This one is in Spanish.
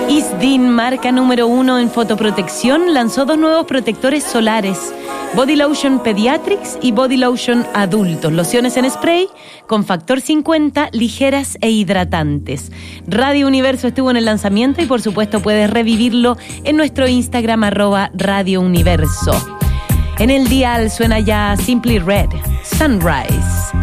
Isdin, marca número 1 en fotoprotección, lanzó 2 nuevos protectores solares, Body Lotion Pediatrics y Body Lotion Adultos, lociones en spray con factor 50, ligeras e hidratantes. Radio Universo estuvo en el lanzamiento y por supuesto puedes revivirlo en nuestro Instagram @Radio Universo. En el dial suena ya Simply Red, Sunrise.